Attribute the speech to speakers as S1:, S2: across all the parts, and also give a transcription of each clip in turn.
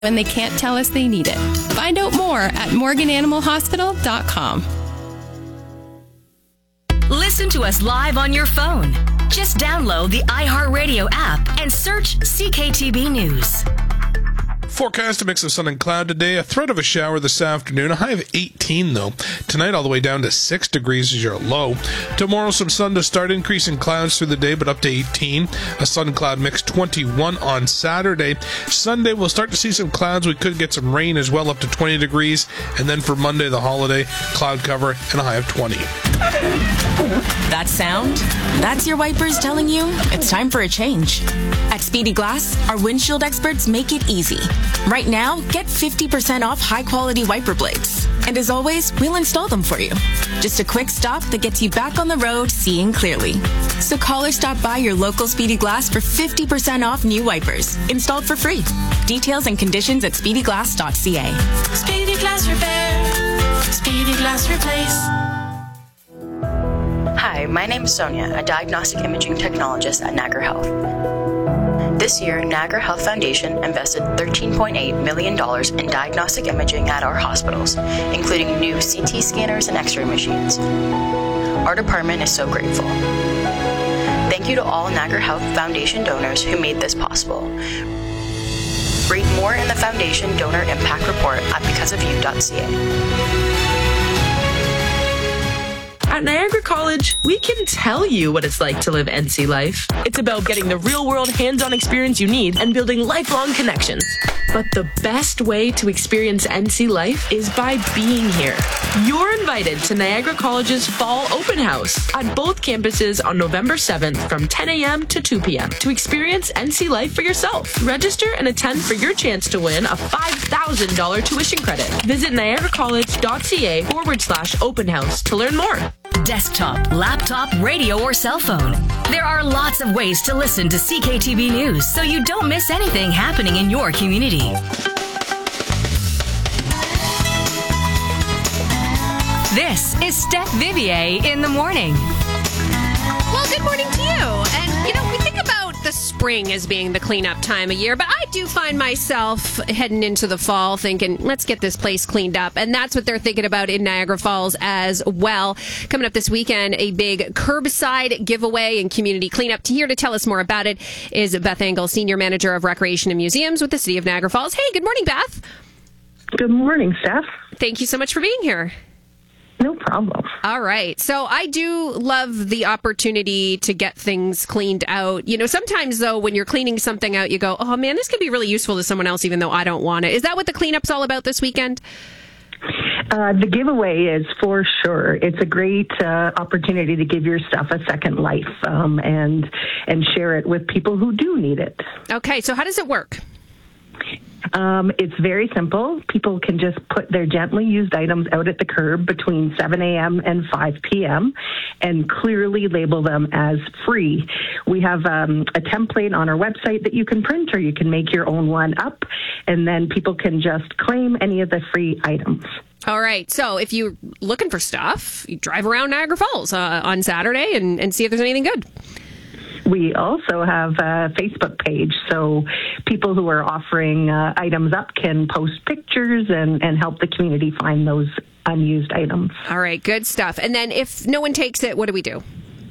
S1: when they can't tell us they need it. Find out more at morgananimalhospital.com.
S2: Listen to us live on your phone. Just download the iHeartRadio app and search CKTB News.
S3: Forecast, a mix of sun and cloud today. A threat of a shower this afternoon. A high of 18, though. Tonight, all the way down to 6 degrees is your low. Tomorrow, some sun to start. Increasing clouds through the day, but up to 18. A sun-cloud mix, 21 on Saturday. Sunday, we'll start to see some clouds. We could get some rain as well, up to 20 degrees. And then for Monday, the holiday, cloud cover and a high of 20.
S4: That sound? That's your wipers telling you it's time for a change. At Speedy Glass, our windshield experts make it easy. Right now, get 50% off high-quality wiper blades. And as always, we'll install them for you. Just a quick stop that gets you back on the road seeing clearly. So call or stop by your local Speedy Glass for 50% off new wipers, installed for free. Details and conditions at speedyglass.ca.
S5: Speedy Glass Repair. Speedy Glass Replace.
S6: Hi, my name is Sonia, a diagnostic imaging technologist at Niagara Health. This year, Niagara Health Foundation invested $13.8 million in diagnostic imaging at our hospitals, including new CT scanners and X-ray machines. Our department is so grateful. Thank you to all Niagara Health Foundation donors who made this possible. Read more in the Foundation Donor Impact Report at becauseofyou.ca.
S7: At Niagara College, we can tell you what it's like to live NC life. It's about getting the real-world hands-on experience you need and building lifelong connections. But the best way to experience NC life is by being here. You're invited to Niagara College's Fall Open House at both campuses on November 7th from 10 a.m. to 2 p.m. to experience NC life for yourself. Register and attend for your chance to win a $5,000 tuition credit. Visit niagaracollege.ca/open house to learn more.
S2: Desktop, laptop, radio, or cell phone. There are lots of ways to listen to CKTB News so you don't miss anything happening in your community. This is Steph Vivier in the morning.
S8: Well, good morning to you. And, you know, we think about the spring as being the cleanup time of year, but I do find myself heading into the fall thinking, let's get this place cleaned up. And that's what they're thinking about in Niagara Falls as well. Coming up this weekend, a big curbside giveaway and community cleanup. Here to tell us more about it is Beth Engel, Senior Manager of Recreation and Museums with the City of Niagara Falls. Hey, good morning, Beth.
S9: Good morning, Steph.
S8: Thank you so much for being here.
S9: No problem.
S8: All right. So I do love the opportunity to get things cleaned out. You know, sometimes, though, when you're cleaning something out, you go, oh, man, this could be really useful to someone else, even though I don't want it. Is that what the cleanup's all about this weekend?
S9: The giveaway is for sure. It's a great opportunity to give your stuff a second life and share it with people who do need it.
S8: Okay. So how does it work?
S9: It's very simple. People can just put their gently used items out at the curb between 7 a.m. and 5 p.m. and clearly label them as free. We have a template on our website that you can print, or you can make your own one up, and then people can just claim any of the free items.
S8: All right. So if you're looking for stuff, you drive around Niagara Falls on Saturday and see if there's anything good.
S9: We also have a Facebook page, so people who are offering items up can post pictures and help the community find those unused items.
S8: All right, good stuff. And then if no one takes it, what do we do?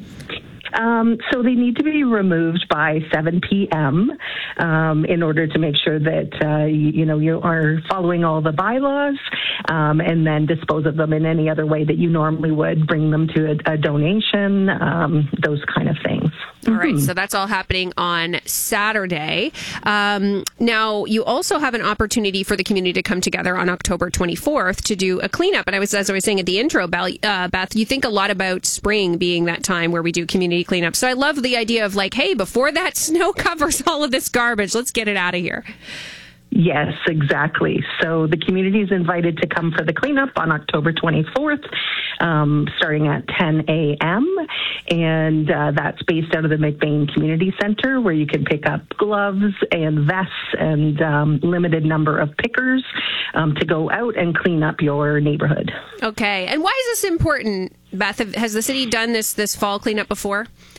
S9: So they need to be removed by 7 p.m. In order to make sure that, you are following all the bylaws, and then dispose of them in any other way that you normally would, bring them to a donation, those kind of things.
S8: All right, so that's all happening on Saturday. Now, you also have an opportunity for the community to come together on October 24th to do a cleanup. And as I was saying at the intro, Beth, you think a lot about spring being that time where we do community cleanup. So I love the idea of like, hey, before that snow covers all of this garbage, let's get it out of here.
S9: Yes, exactly. So the community is invited to come for the cleanup on October 24th, starting at 10 a.m. And that's based out of the McBain Community Center, where you can pick up gloves and vests and limited number of pickers to go out and clean up your neighborhood.
S8: Okay. And why is this important, Beth? Has the city done this fall cleanup before?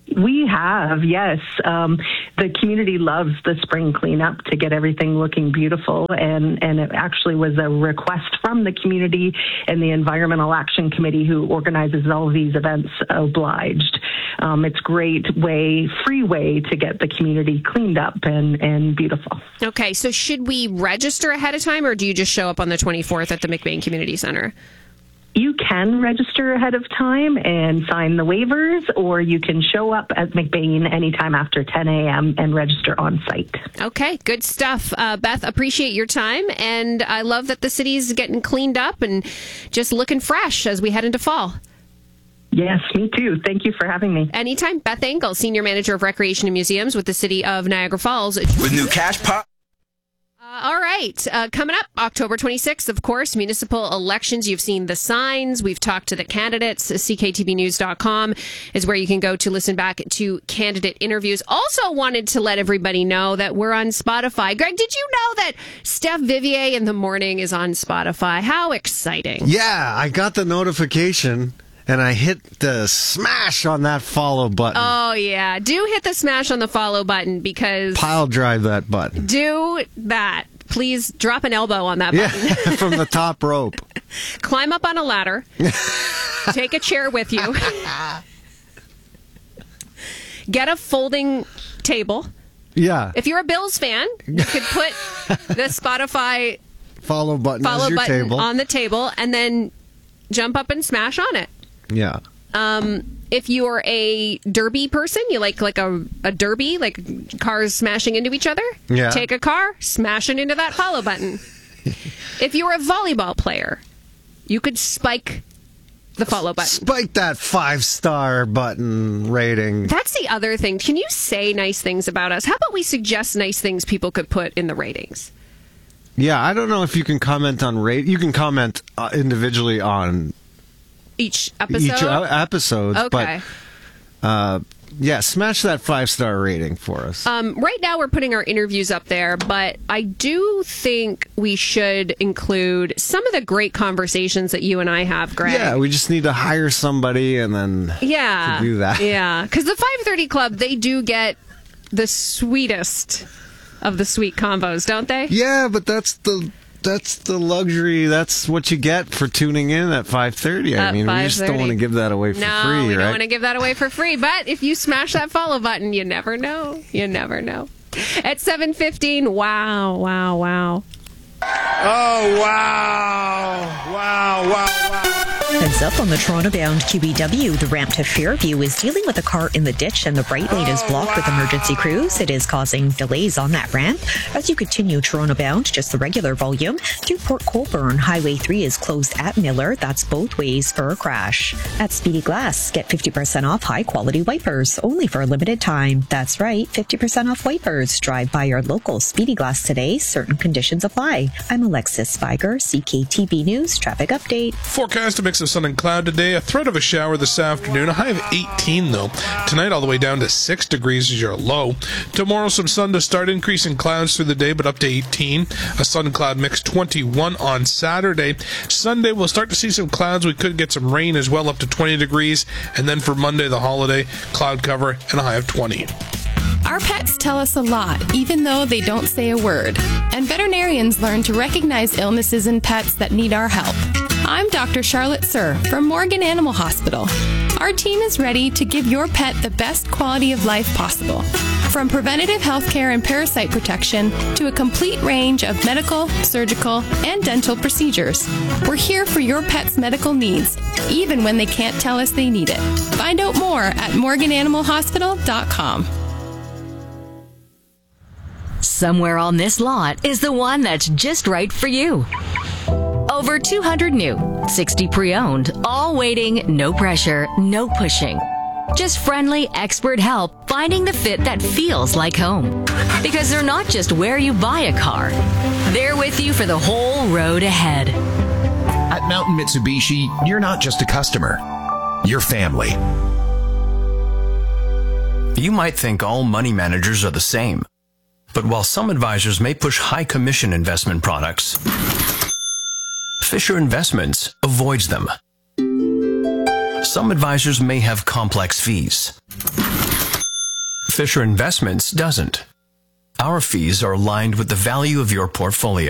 S9: We have, yes. The community loves the spring cleanup to get everything looking beautiful, and it actually was a request from the community, and the Environmental Action Committee, who organizes all of these events, obliged. It's a great free way to get the community cleaned up and beautiful.
S8: Okay, so should we register ahead of time, or do you just show up on the 24th at the McBain Community Center?
S9: You can register ahead of time and sign the waivers, or you can show up at McBain anytime after 10 a.m. and register on site.
S8: Okay, good stuff. Beth, appreciate your time, and I love that the city's getting cleaned up and just looking fresh as we head into fall.
S9: Yes, me too. Thank you for having me.
S8: Anytime. Beth Engel, Senior Manager of Recreation and Museums with the City of Niagara Falls.
S10: With new cash pop.
S8: All right. Coming up, October 26th, of course, municipal elections. You've seen the signs. We've talked to the candidates. CKTBnews.com is where you can go to listen back to candidate interviews. Also wanted to let everybody know that we're on Spotify. Greg, did you know that Steph Vivier in the Morning is on Spotify? How exciting.
S11: Yeah, I got the notification. And I hit the smash on that follow button.
S8: Oh, yeah. Do hit the smash on the follow button because...
S11: Pile drive that button.
S8: Do that. Please drop an elbow on that button.
S11: Yeah, from the top rope.
S8: Climb up on a ladder. Take a chair with you. Get a folding table.
S11: Yeah.
S8: If you're a Bills fan, you could put the Spotify
S11: follow button as your table
S8: on the table and then jump up and smash on it.
S11: Yeah.
S8: If you're a derby person, you like a derby, like cars smashing into each other, take a car, smash it into that follow button. If you're a volleyball player, you could spike the follow button.
S11: Spike that 5-star button rating.
S8: That's the other thing. Can you say nice things about us? How about we suggest nice things people could put in the ratings?
S11: Yeah, I don't know if you can comment on You can comment individually on
S8: each episode.
S11: Okay. But smash that 5-star rating for us.
S8: Right now we're putting our interviews up there, but I do think we should include some of the great conversations that you and I have, Greg.
S11: Yeah, we just need to hire somebody and then to do that.
S8: Yeah, because the 530 Club, they do get the sweetest of the sweet combos, don't they?
S11: Yeah, but that's the luxury. That's what you get for tuning in at 5:30. I mean, we just don't want to give that away for free, right?
S8: No, we don't want to give that away for free. But if you smash that follow button, you never know. You never know. At 7:15, wow.
S3: Oh, wow.
S12: Heads up on the Toronto-bound QEW. The ramp to Fairview is dealing with a car in the ditch and the right lane is blocked with emergency crews. It is causing delays on that ramp. As you continue Toronto-bound, just the regular volume. To Port Colborne, Highway 3 is closed at Miller. That's both ways for a crash. At Speedy Glass, get 50% off high-quality wipers, only for a limited time. That's right, 50% off wipers. Drive by your local Speedy Glass today. Certain conditions apply. I'm Alexis Spiger, CKTB News Traffic Update.
S3: Forecast a mix of sun and cloud today. A threat of a shower this afternoon. A high of 18, though. Tonight, all the way down to 6 degrees is your low. Tomorrow, some sun to start. Increasing clouds through the day, but up to 18. A sun and cloud mix, 21 on Saturday. Sunday, we'll start to see some clouds. We could get some rain as well, up to 20 degrees. And then for Monday, the holiday, cloud cover and a high of 20.
S1: Our pets tell us a lot, even though they don't say a word. And veterinarians learn to recognize illnesses in pets that need our help. I'm Dr. Charlotte Sir from Morgan Animal Hospital. Our team is ready to give your pet the best quality of life possible. From preventative health care and parasite protection to a complete range of medical, surgical, and dental procedures. We're here for your pet's medical needs, even when they can't tell us they need it. Find out more at morgananimalhospital.com.
S2: Somewhere on this lot is the one that's just right for you. Over 200 new, 60 pre-owned, all waiting, no pressure, no pushing. Just friendly, expert help finding the fit that feels like home. Because they're not just where you buy a car. They're with you for the whole road ahead.
S10: At Mountain Mitsubishi, you're not just a customer. You're family.
S13: You might think all money managers are the same. But while some advisors may push high commission investment products, Fisher Investments avoids them. Some advisors may have complex fees. Fisher Investments doesn't. Our fees are aligned with the value of your portfolio.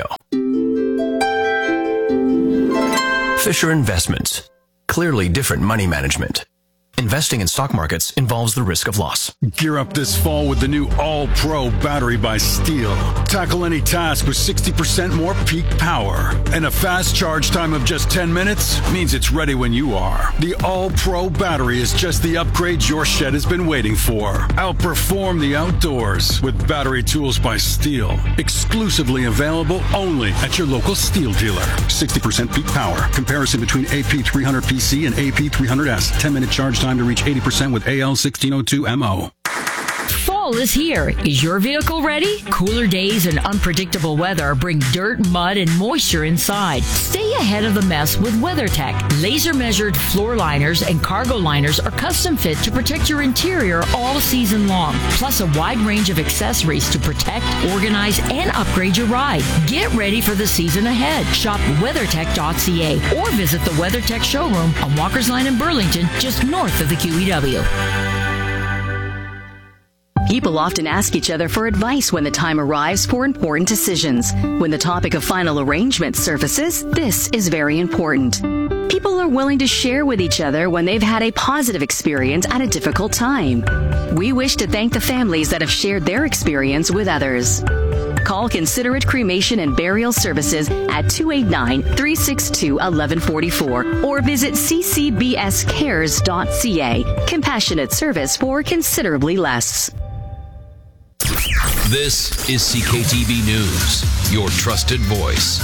S13: Fisher Investments. Clearly different money management. Investing in stock markets involves the risk of loss.
S14: Gear up this fall with the new All-Pro battery by Steel. Tackle any task with 60% more peak power. And a fast charge time of just 10 minutes means it's ready when you are. The All-Pro battery is just the upgrade your shed has been waiting for. Outperform the outdoors with battery tools by Steel. Exclusively available only at your local Steel dealer. 60% peak power. Comparison between AP300PC and AP300S. 10-minute charge time to reach 80% with AL1602MO.
S15: Fall is here. Is your vehicle ready? Cooler days and unpredictable weather bring dirt, mud, and moisture inside. Stay ahead of the mess with WeatherTech. Laser-measured floor liners and cargo liners are custom fit to protect your interior all season long. Plus a wide range of accessories to protect, organize, and upgrade your ride. Get ready for the season ahead. Shop WeatherTech.ca or visit the WeatherTech showroom on Walker's Line in Burlington, just north of the QEW.
S2: People often ask each other for advice when the time arrives for important decisions. When the topic of final arrangement surfaces, this is very important. People are willing to share with each other when they've had a positive experience at a difficult time. We wish to thank the families that have shared their experience with others. Call Considerate Cremation and Burial Services at 289-362-1144 or visit ccbscares.ca. Compassionate service for considerably less.
S16: This is CKTB News, your trusted voice.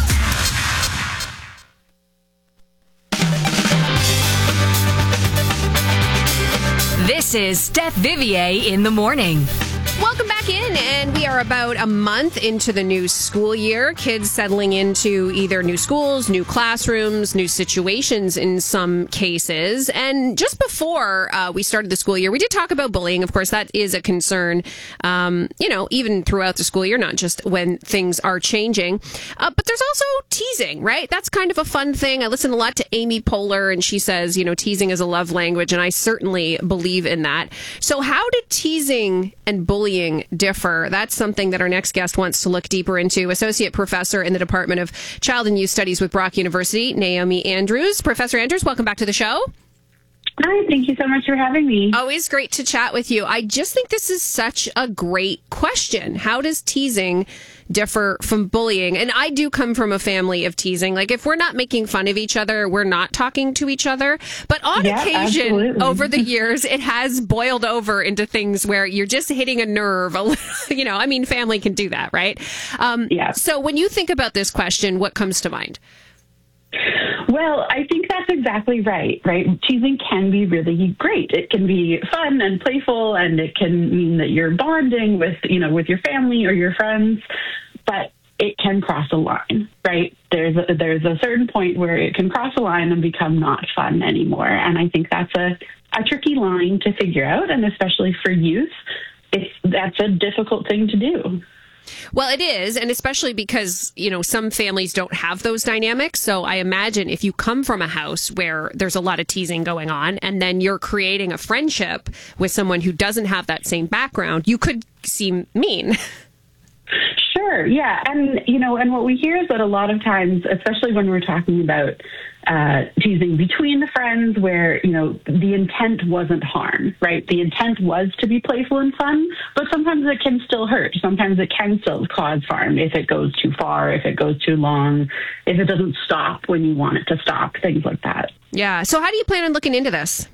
S2: This is Steph Vivier in the morning.
S8: Welcome back in, and we are about a month into the new school year. Kids settling into either new schools, new classrooms, new situations in some cases. And just before we started the school year, we did talk about bullying. Of course, that is a concern, even throughout the school year, not just when things are changing. But there's also teasing, right? That's kind of a fun thing. I listen a lot to Amy Poehler, and she says, teasing is a love language, and I certainly believe in that. So how did teasing and bullying differ? That's something that our next guest wants to look deeper into. Associate Professor in the Department of Child and Youth Studies with Brock University, Naomi Andrews. Professor Andrews, welcome back to the show.
S17: Hi, thank you so much for having me.
S8: Always great to chat with you. I just think this is such a great question. How does teasing differ from bullying? And I do come from a family of teasing. Like, if we're not making fun of each other, we're not talking to each other. But on occasion, absolutely, over the years, it has boiled over into things where you're just hitting a nerve. Family can do that, right? So when you think about this question, what comes to mind?
S17: Well, I think that's exactly right? Teasing can be really great. It can be fun and playful, and it can mean that you're bonding with your family or your friends, but it can cross a line, right? There's a certain point where it can cross a line and become not fun anymore. And I think that's a tricky line to figure out, and especially for youth, that's a difficult thing to do.
S8: Well, it is, and especially because, some families don't have those dynamics. So I imagine if you come from a house where there's a lot of teasing going on, and then you're creating a friendship with someone who doesn't have that same background, you could seem mean.
S17: Sure, yeah. And, and what we hear is that a lot of times, especially when we're talking about teasing between the friends where, the intent wasn't harm, right? The intent was to be playful and fun, but sometimes it can still hurt. Sometimes it can still cause harm if it goes too far, if it goes too long, if it doesn't stop when you want it to stop, things like that.
S8: Yeah. So how do you plan on looking into this?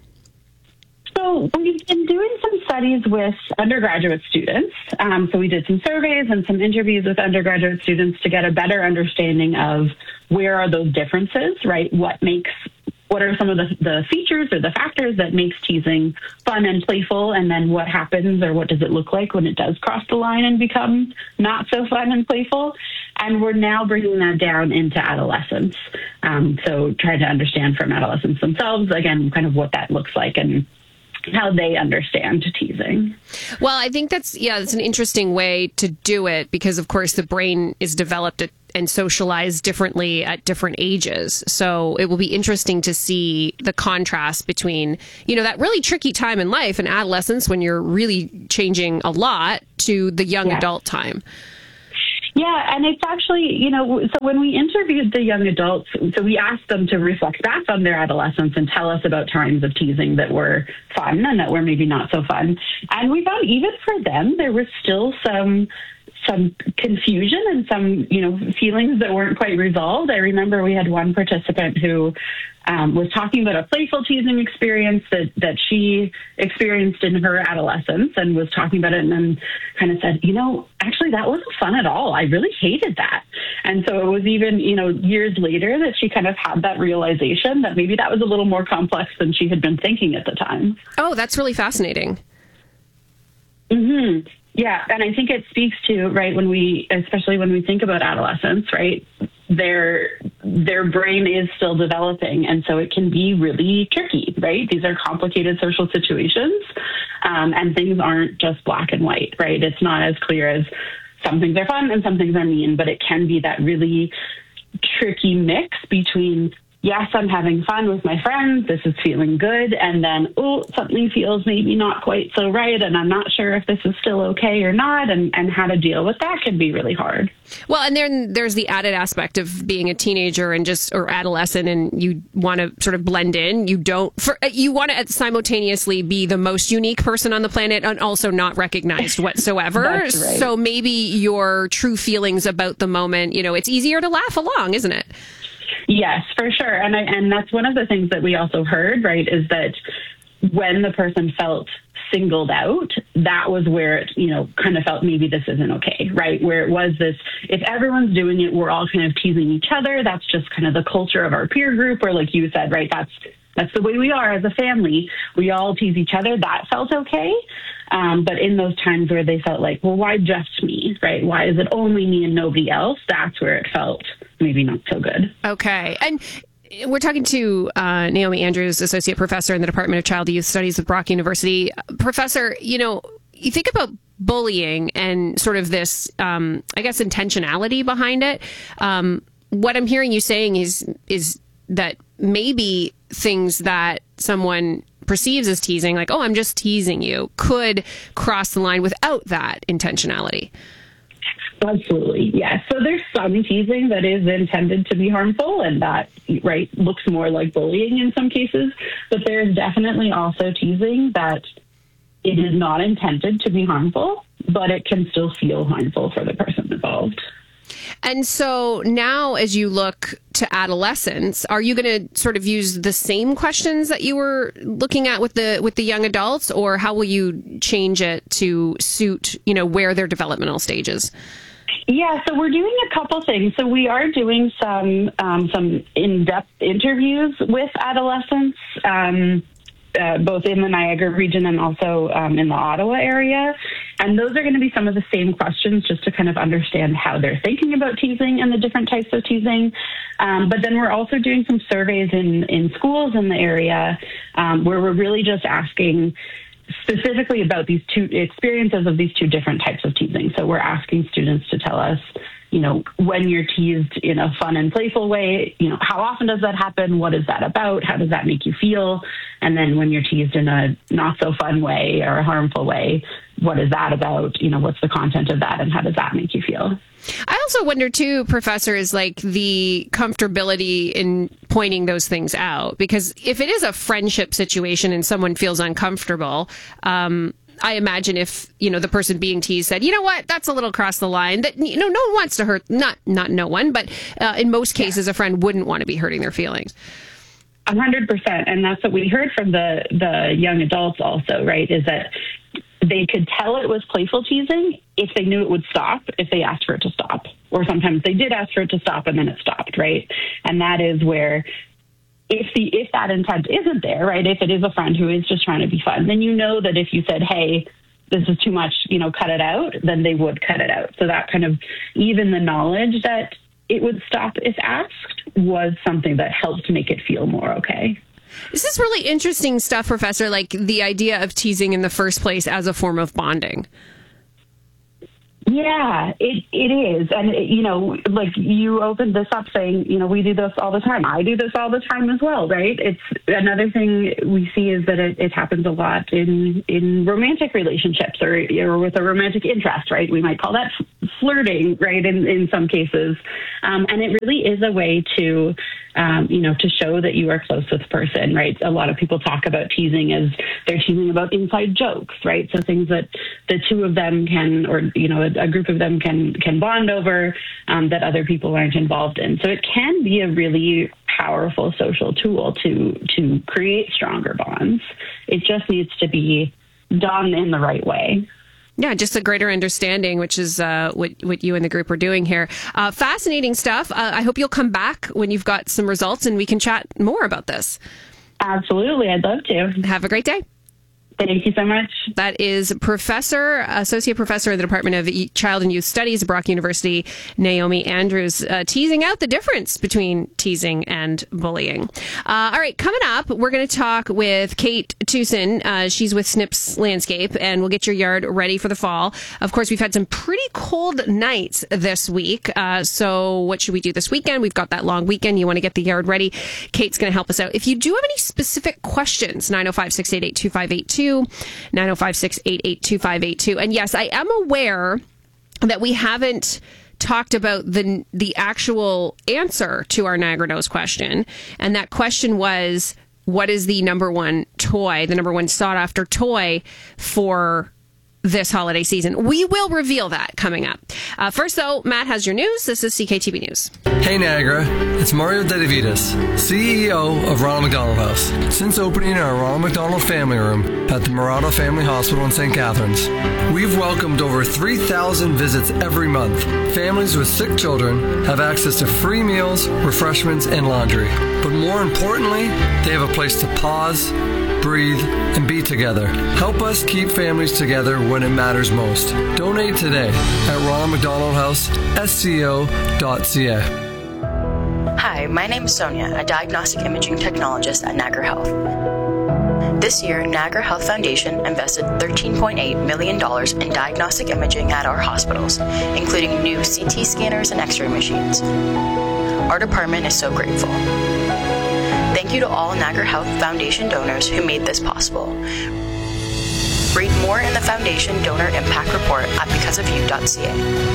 S17: So we've been doing some studies with undergraduate students. So we did some surveys and some interviews with undergraduate students to get a better understanding of where are those differences, right? What are some of the features or the factors that makes teasing fun and playful, and then what happens or what does it look like when it does cross the line and become not so fun and playful? And we're now bringing that down into adolescents. So trying to understand from adolescents themselves, again, kind of what that looks like and how they understand teasing.
S8: Well, I think that's an interesting way to do it because, of course, the brain is developed at and socialize differently at different ages. So it will be interesting to see the contrast between, that really tricky time in life and adolescence when you're really changing a lot to the young adult time.
S17: Yeah, and it's actually, so when we interviewed the young adults, so we asked them to reflect back on their adolescence and tell us about times of teasing that were fun and that were maybe not so fun. And we found even for them, there was still some confusion and some, feelings that weren't quite resolved. I remember we had one participant who was talking about a playful teasing experience that she experienced in her adolescence and was talking about it and then kind of said, actually that wasn't fun at all. I really hated that. And so it was even, years later that she kind of had that realization that maybe that was a little more complex than she had been thinking at the time.
S8: Oh, that's really fascinating.
S17: Mm-hmm. Yeah, and I think it speaks to, right, especially when we think about adolescence, right, their brain is still developing, and so it can be really tricky, right? These are complicated social situations, and things aren't just black and white, right? It's not as clear as some things are fun and some things are mean, but it can be that really tricky mix between, yes, I'm having fun with my friends, this is feeling good, and then, something feels maybe not quite so right, and I'm not sure if this is still okay or not, and how to deal with that can be really hard.
S8: Well, and then there's the added aspect of being a teenager or adolescent, and you want to sort of blend in. You want to simultaneously be the most unique person on the planet and also not recognized whatsoever.
S17: That's right.
S8: So maybe your true feelings about the moment, it's easier to laugh along, isn't it?
S17: Yes, for sure. And that's one of the things that we also heard, right, is that when the person felt singled out, that was where it, kind of felt maybe this isn't okay, right? Where it was this, if everyone's doing it, we're all kind of teasing each other. That's just kind of the culture of our peer group, or like you said, right, that's the way we are as a family. We all tease each other. That felt okay. But in those times where they felt like, well, why just me, right? Why is it only me and nobody else? That's where it felt maybe not so good.
S8: Okay. And we're talking to Naomi Andrews, Associate Professor in the Department of Child and Youth Studies at Brock University. Professor, you think about bullying and sort of this, intentionality behind it. What I'm hearing you saying is that maybe things that someone perceives as teasing, like, I'm just teasing you, could cross the line without that intentionality.
S17: Absolutely, yes. So there's some teasing that is intended to be harmful, and that, right, looks more like bullying in some cases. But there's definitely also teasing that it is not intended to be harmful, but it can still feel harmful for the person involved.
S8: And so now, as you look to adolescence, are you going to sort of use the same questions that you were looking at with the young adults, or how will you change it to suit, where their developmental stages?
S17: Yeah, so we're doing a couple things. So we are doing some in-depth interviews with adolescents, both in the Niagara region and also in the Ottawa area. And those are going to be some of the same questions, just to kind of understand how they're thinking about teasing and the different types of teasing. But then we're also doing some surveys in schools in the area where we're really just asking specifically about these two experiences of these two different types of teasing. So we're asking students to tell us, when you're teased in a fun and playful way, how often does that happen? What is that about? How does that make you feel? And then when you're teased in a not so fun way or a harmful way, what is that about? What's the content of that and how does that make you feel?
S8: I also wonder too, Professor, is like the comfortability in pointing those things out, because if it is a friendship situation and someone feels uncomfortable, I imagine if, the person being teased said, you know what, that's a little across the line, that, no one wants to hurt, not no one, but in most cases, a friend wouldn't want to be hurting their feelings.
S17: 100%. And that's what we heard from the young adults also, right, is that they could tell it was playful teasing if they knew it would stop, if they asked for it to stop. Or sometimes they did ask for it to stop and then it stopped, right? And that is where, if that intent isn't there, right, if it is a friend who is just trying to be fun, then you know that if you said, hey, this is too much, cut it out, then they would cut it out. So that kind of, even the knowledge that it would stop if asked was something that helped make it feel more okay.
S8: This is really interesting stuff, Professor, like the idea of teasing in the first place as a form of bonding.
S17: Yeah, it is. And, like you opened this up saying, we do this all the time. I do this all the time as well, right? It's another thing we see is that it happens a lot in romantic relationships or with a romantic interest, right? We might call that flirting, right, in some cases. And it really is a way to, to show that you are close with the person, right? A lot of people talk about teasing as they're teasing about inside jokes, right? So things that the two of them can, or, a group of them can bond over that other people aren't involved in. So it can be a really powerful social tool to create stronger bonds. It just needs to be done in the right way.
S8: Yeah, just a greater understanding, which is what you and the group are doing here. Fascinating stuff. I hope you'll come back when you've got some results and we can chat more about this.
S17: Absolutely. I'd love to.
S8: Have a great day.
S17: Thank you so much.
S8: That is Associate Professor in the Department of Child and Youth Studies at Brock University, Naomi Andrews, teasing out the difference between teasing and bullying. All right, coming up, we're going to talk with Kate Tucson. She's with Snips Landscape, and we'll get your yard ready for the fall. Of course, we've had some pretty cold nights this week. So what should we do this weekend? We've got that long weekend. You want to get the yard ready. Kate's going to help us out. If you do have any specific questions, 905-688-2582. 905-688-2582. And yes, I am aware that we haven't talked about the actual answer to our Niagara Knows question. And that question was, what is the number one sought after toy for this holiday season? We will reveal that coming up. First, though, Matt has your news. This is CKTB News.
S18: Hey, Niagara. It's Mario Dedivitas, CEO of Ronald McDonald House. Since opening our Ronald McDonald Family Room at the Murata Family Hospital in St. Catharines, we've welcomed over 3,000 visits every month. Families with sick children have access to free meals, refreshments, and laundry. But more importantly, they have a place to pause, breathe, and be together. Help us keep families together when it matters most. Donate today at ronaldmcdonaldhouse.sco.ca.
S6: Hi, my name is Sonia, a diagnostic imaging technologist at Niagara Health. This year, Niagara Health Foundation invested $13.8 million in diagnostic imaging at our hospitals, including new CT scanners and X-ray machines. Our department is so grateful. Thank you to all Niagara Health Foundation donors who made this possible. Read more in the Foundation Donor Impact Report at becauseofyou.ca.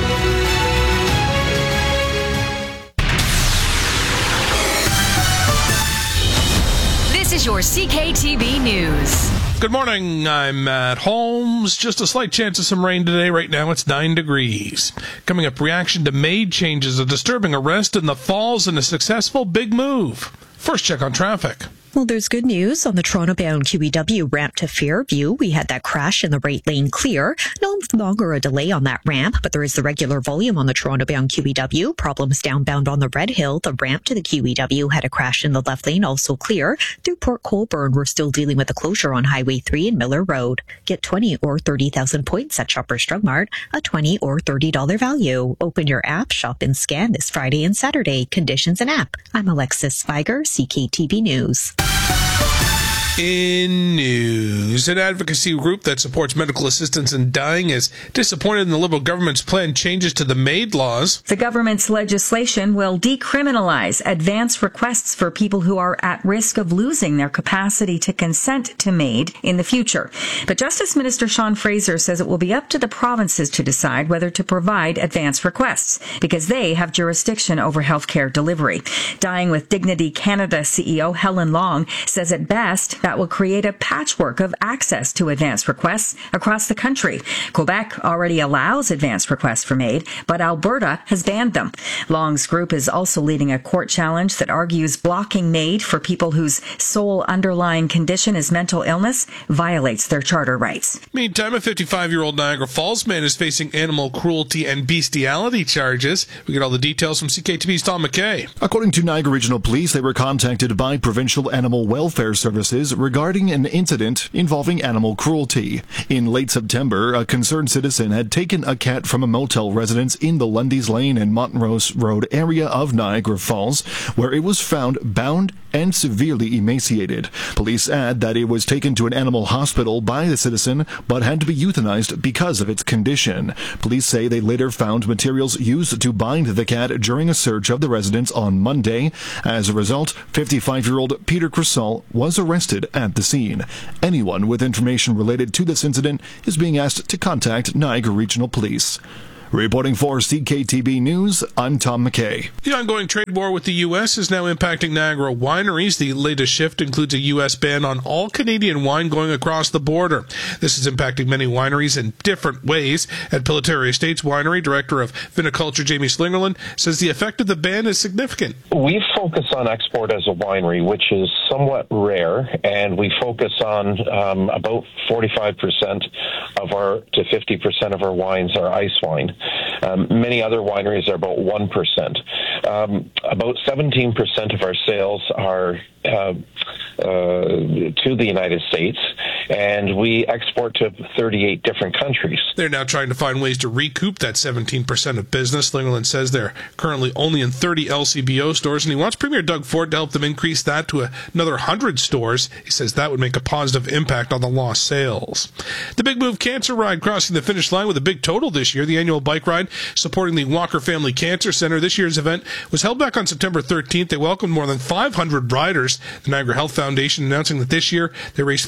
S2: This is your CKTB News.
S3: Good morning, I'm Matt Holmes. Just a slight chance of some rain today. Right now it's 9 degrees. Coming up, reaction to MAID changes, a disturbing arrest in the Falls, and a successful big move. First check on traffic.
S12: Well, there's good news on the Toronto-bound QEW ramp to Fairview. We had that crash in the right lane clear. No longer a delay on that ramp, but there is the regular volume on the Toronto-bound QEW. Problems downbound on the Red Hill. The ramp to the QEW had a crash in the left lane, also clear. Through Port Colborne, we're still dealing with a closure on Highway 3 and Miller Road. Get 20 or 30,000 points at Shoppers Drug Mart, a $20 or $30 value. Open your app, shop and scan this Friday and Saturday. Conditions and app. I'm Alexis Spiger, CKTV News.
S3: In news, an advocacy group that supports medical assistance in dying is disappointed in the Liberal government's planned changes to the MAID laws.
S19: The government's legislation will decriminalize advance requests for people who are at risk of losing their capacity to consent to MAID in the future. But Justice Minister Sean Fraser says it will be up to the provinces to decide whether to provide advance requests because they have jurisdiction over healthcare delivery. Dying with Dignity Canada CEO Helen Long says at best that will create a patchwork of access to advance requests across the country. Quebec already allows advance requests for MAID, but Alberta has banned them. Long's group is also leading a court challenge that argues blocking MAID for people whose sole underlying condition is mental illness violates their charter rights.
S3: Meantime, a 55-year-old Niagara Falls man is facing animal cruelty and bestiality charges. We get all the details from CKTV's Tom McKay.
S20: According to Niagara Regional Police, they were contacted by Provincial Animal Welfare Services news regarding an incident involving animal cruelty. In late September, a concerned citizen had taken a cat from a motel residence in the Lundy's Lane and Montrose Road area of Niagara Falls, where it was found bound and severely emaciated. Police add that it was taken to an animal hospital by the citizen, but had to be euthanized because of its condition. Police say they later found materials used to bind the cat during a search of the residence on Monday. As a result, 55-year-old Peter Crisall was arrested at the scene. Anyone with information related to this incident is being asked to contact Niagara Regional Police. Reporting for CKTB News, I'm Tom McKay.
S3: The ongoing trade war with the U.S. is now impacting Niagara wineries. The latest shift includes a U.S. ban on all Canadian wine going across the border. This is impacting many wineries in different ways. At Pilotary Estates Winery, Director of Viniculture Jamie Slingerland says the effect of the ban is significant.
S21: We focus on export as a winery, which is somewhat rare, and we focus on about 45% to 50% of our wines are ice wine. Many other wineries are about 1%. About 17% of our sales are to the United States, and we export to 38 different countries.
S3: They're now trying to find ways to recoup that 17% of business. Slingerland says they're currently only in 30 LCBO stores, and he wants Premier Doug Ford to help them increase that to another 100 stores. He says that would make a positive impact on the lost sales. The Big Move Cancer Ride crossing the finish line with a big total this year. The annual bike ride supporting the Walker Family Cancer Center. This year's event was held back on September 13th. They welcomed more than 500 riders. The Niagara Health Foundation announcing that this year they raised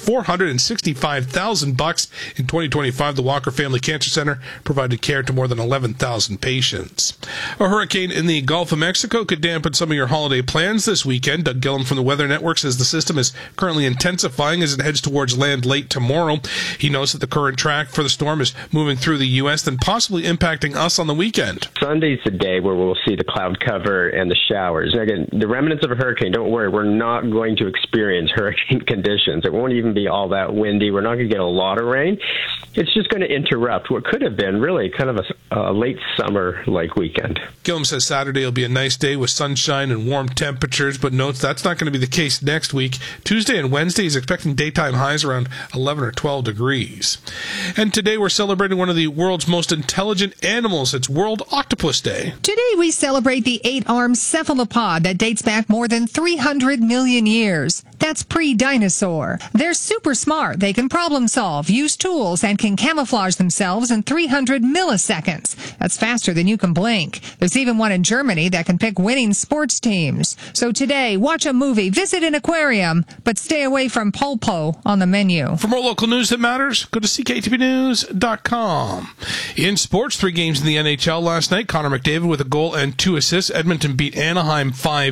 S3: $465,000 in 2025. The Walker Family Cancer Center provided care to more than 11,000 patients. A hurricane in the Gulf of Mexico could dampen some of your holiday plans this weekend. Doug Gillum from the Weather Network says the system is currently intensifying as it heads towards land late tomorrow. He knows that the current track for the storm is moving through the U.S. and possibly impacting us on the weekend.
S22: Sunday's the day where we'll see the cloud cover and the showers. And again, the remnants of a hurricane, don't worry, we're not going to experience hurricane conditions. It won't even be all that windy. We're not going to get a lot of rain. It's just going to interrupt what could have been really kind of a late summer-like weekend.
S3: Gillum says Saturday will be a nice day with sunshine and warm temperatures, but notes that's not going to be the case next week. Tuesday and Wednesday is expecting daytime highs around 11 or 12 degrees. And today we're celebrating one of the world's most intelligent animals. It's World Octopus Day.
S23: Today we celebrate the 8-armed cephalopod that dates back more than 300 million years. That's pre-dinosaur. They're super smart. They can problem solve, use tools, and can camouflage themselves in 300 milliseconds. That's faster than you can blink. There's even one in Germany that can pick winning sports teams. So today, watch a movie, visit an aquarium, but stay away from pulpo on the menu.
S3: For more local news that matters, go to CKTBnews.com. In sports, 3 games in the NHL last night. Connor McDavid with a goal and 2 assists. Edmonton beat Anaheim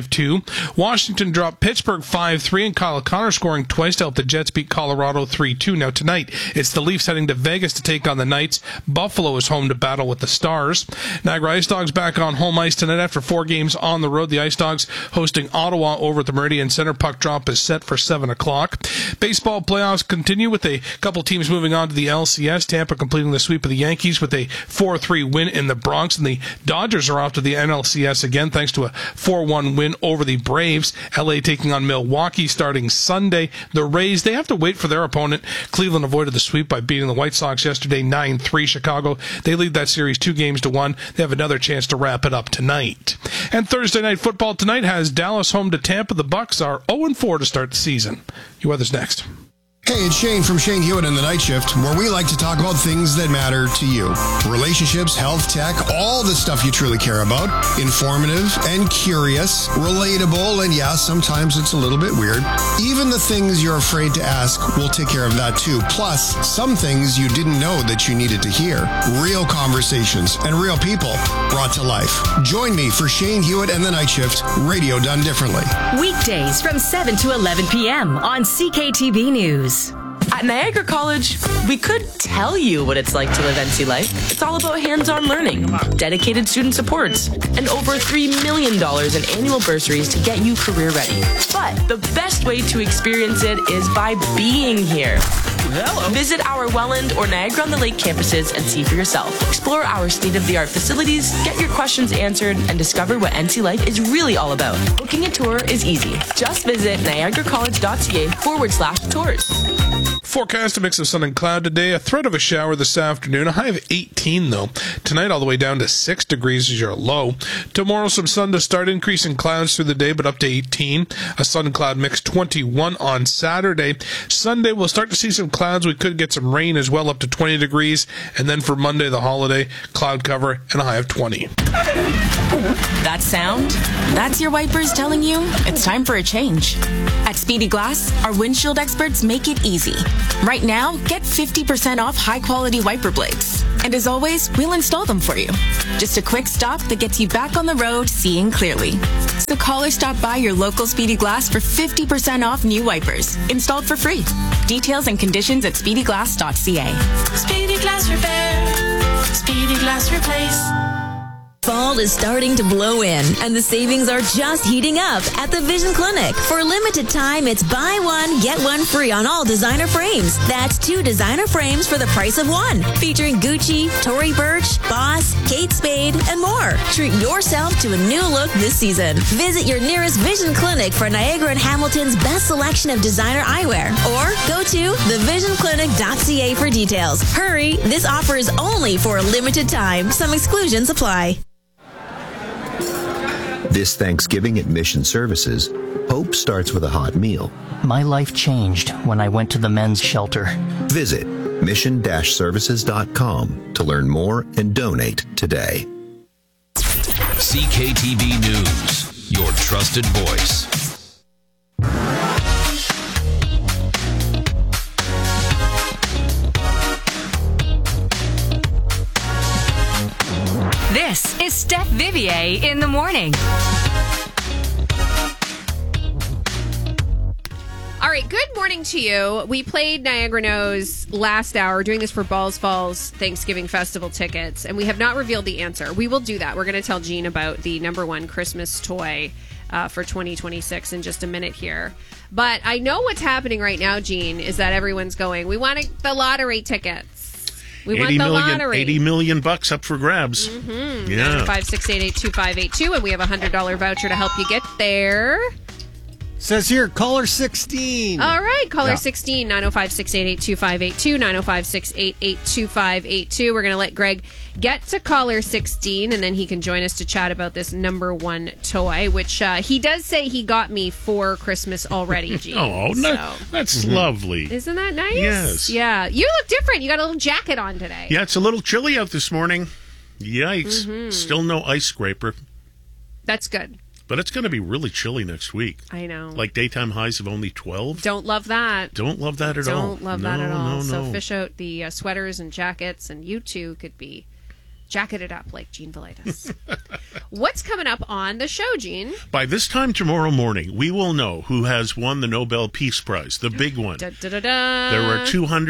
S3: 5-2. Washington dropped Pittsburgh 5-3, and Kyle Connor scoring twice to help the Jets beat Colorado 3-2. Now tonight, it's the Leafs heading to Vegas to take on the Knights. Buffalo is home to battle with the Stars. Niagara Ice Dogs back on home ice tonight after 4 games on the road. The Ice Dogs hosting Ottawa over at the Meridian Center. Puck drop is set for 7 o'clock. Baseball playoffs continue with a couple teams moving on to the LCS. Tampa completing the sweep of the Yankees with a 4-3 win in the Bronx, and the Dodgers are off to the NLCS again thanks to a 4-1 win over the Braves. LA taking on Milwaukee starting Sunday. The Rays, they have to wait for their opponent. Cleveland avoided the sweep by beating the White Sox yesterday 9-3. Chicago, they lead that series 2-1. They have another chance to wrap it up tonight. And Thursday night football tonight has Dallas home to Tampa. The Bucks are 0-4 to start the season. Your weather's next.
S24: Hey, it's Shane from Shane Hewitt and the Night Shift, where we like to talk about things that matter to you. Relationships, health, tech, all the stuff you truly care about. Informative and curious, relatable, and yeah, sometimes it's a little bit weird. Even the things you're afraid to ask, we'll take care of that too. Plus, some things you didn't know that you needed to hear. Real conversations and real people brought to life. Join me for Shane Hewitt and the Night Shift, radio done differently.
S2: Weekdays from 7 to 11 p.m. on CKTB News.
S4: At Niagara College, we could tell you what it's like to live NC life. It's all about hands-on learning, dedicated student supports, and over $3 million in annual bursaries to get you career ready. But the best way to experience it is by being here. Hello. Visit our Welland or Niagara-on-the-Lake campuses and see for yourself. Explore our state-of-the-art facilities, get your questions answered, and discover what NC life is really all about. Booking a tour is easy. Just visit niagaracollege.ca/tours.
S3: Forecast, a mix of sun and cloud today. A threat of a shower this afternoon. A high of 18, though. Tonight, all the way down to 6 degrees is your low. Tomorrow, some sun to start. Increasing clouds through the day, but up to 18. A sun and cloud mix, 21 on Saturday. Sunday, we'll start to see some clouds. We could get some rain as well, up to 20 degrees. And then for Monday, the holiday, cloud cover and a high of 20.
S4: That sound? That's your wipers telling you it's time for a change. At Speedy Glass, our windshield experts make it easy. Right now, get 50% off high-quality wiper blades. And as always, we'll install them for you. Just a quick stop that gets you back on the road seeing clearly. So call or stop by your local Speedy Glass for 50% off new wipers, installed for free. Details and conditions at speedyglass.ca.
S5: Speedy Glass Repair. Speedy Glass Replace.
S7: Fall is starting to blow in, and the savings are just heating up at the Vision Clinic. For a limited time, it's buy one, get one free on all designer frames. That's 2 designer frames for the price of 1, featuring Gucci, Tory Burch, Boss, Kate Spade, and more. Treat yourself to a new look this season. Visit your nearest Vision Clinic for Niagara and Hamilton's best selection of designer eyewear, or go to thevisionclinic.ca for details. Hurry, this offer is only for a limited time. Some exclusions apply.
S9: This Thanksgiving at Mission Services, hope starts with a hot meal.
S25: My life changed when I went to the men's shelter.
S9: Visit mission-services.com to learn more and donate today.
S16: CKTV News, your trusted voice.
S2: This is Steph Vivier in the morning.
S8: All right, good morning to you. We played Niagara Knows last hour, doing this for Balls Falls Thanksgiving Festival tickets, and we have not revealed the answer. We will do that. We're going to tell Jean about the number 1 Christmas toy for 2026 in just a minute here. But I know what's happening right now, Jean, is that everyone's going, we want the lottery tickets. We want the lottery.
S26: $80 million up for grabs.
S8: Mm-hmm.
S26: Yeah.
S8: 5688252, and we have a $100 voucher to help you get there.
S11: Says here, caller 16.
S8: All right, caller 16, 905-688-2582, 905-688-2582. We're going to let Greg get to caller 16, and then he can join us to chat about this number 1 toy, which he does say he got me for Christmas already, Gene.
S26: That's lovely.
S8: Isn't that nice?
S26: Yes.
S8: Yeah. You look different. You got a little jacket on today.
S26: Yeah, it's a little chilly out this morning. Yikes. Mm-hmm. Still no ice scraper.
S8: That's good.
S26: But it's going to be really chilly next week.
S8: I know.
S26: Like daytime highs of only 12.
S8: Don't love that.
S26: Don't love that at all.
S8: Don't love that at all.
S26: No.
S8: So fish out the sweaters and jackets, and you too could be jacketed up like Jean Velitis. What's coming up on the show, Jean?
S26: By this time tomorrow morning, we will know who has won the Nobel Peace Prize, the big one. There were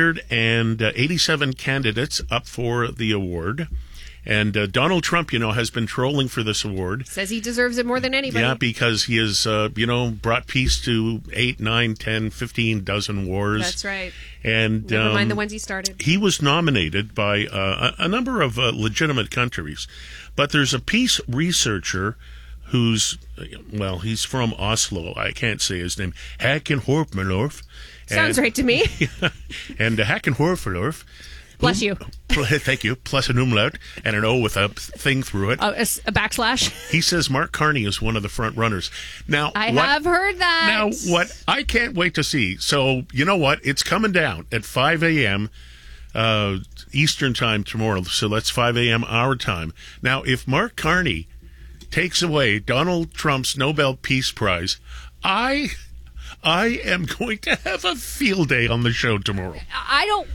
S26: 287 candidates up for the award. And Donald Trump, has been trolling for this award.
S8: Says he deserves it more than anybody.
S26: Yeah, because he has, brought peace to 8, 9, 10, 15 dozen wars.
S8: That's right.
S26: And
S8: never mind the ones he started.
S26: He was nominated by a number of legitimate countries. But there's a peace researcher who's, he's from Oslo. I can't say his name. Hakan Horfmanlorf.
S8: Sounds right to me.
S26: And Hakan Horfmanlorf.
S8: Bless you.
S26: Thank you. Plus an umlaut and an O with a thing through it.
S8: A backslash.
S26: He says Mark Carney is one of the front runners. Now,
S8: I have heard that.
S26: Now, what I can't wait to see. So, you know what? It's coming down at 5 a.m. Eastern time tomorrow. So that's 5 a.m. our time. Now, if Mark Carney takes away Donald Trump's Nobel Peace Prize, I am going to have a field day on the show tomorrow.
S8: I don't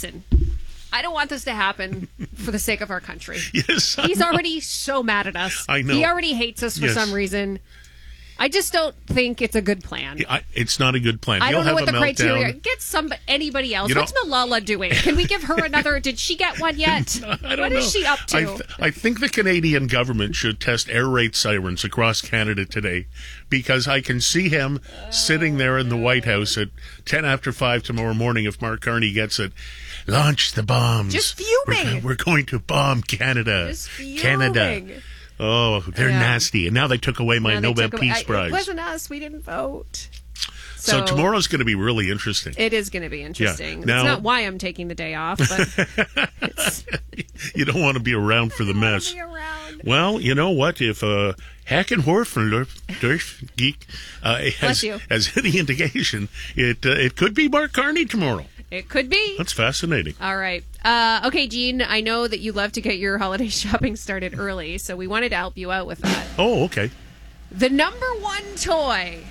S8: want this to happen for the sake of our country.
S26: Yes,
S8: he's already so mad at us.
S26: I know.
S8: He already hates us for some reason. I just don't think it's a good plan.
S26: It's not a good plan.
S8: I don't know
S26: He'll
S8: what
S26: have
S8: the
S26: a
S8: criteria are.
S26: meltdown.
S8: Get anybody else. What's Malala doing? Can we give her another? Did she get one yet?
S26: I don't know.
S8: What is she up to?
S26: I think the Canadian government should test air raid sirens across Canada today, because I can see him sitting there in the White House at 10 after 5 tomorrow morning if Mark Carney gets it. Launch the bombs.
S8: Just fuming.
S26: We're going to bomb Canada.
S8: Just fuming.
S26: Canada. Oh, they're nasty. And now they took away my Nobel Peace Prize.
S8: It wasn't us. We didn't vote.
S26: So tomorrow's going to be really interesting.
S8: It is going to be interesting.
S26: Yeah. Now,
S8: it's not why I'm taking the day off, but
S26: you don't want to be around for the mess. Well, you know what? If Hackenhorfen Geek has any indication, it could be Mark Carney tomorrow.
S8: It could be.
S26: That's fascinating.
S8: All right. Okay, Gene, I know that you love to get your holiday shopping started early, so we wanted to help you out with that.
S26: Oh, okay.
S8: The number one toy